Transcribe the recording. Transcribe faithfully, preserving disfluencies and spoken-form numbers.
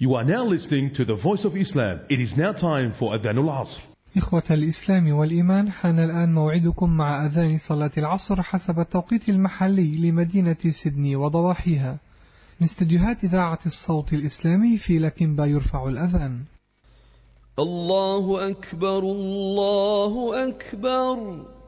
You are now listening to the Voice of Islam. It is now time for Adhan al-Asr. إخوة الإسلام والإيمان، حان الآن موعدكم مع أذان صلاة العصر حسب التوقيت المحلي لمدينة سيدني وضواحيها. من استديوهات إذاعة الصوت الإسلامي في لكنبا يرفع الأذان. الله أكبر الله أكبر.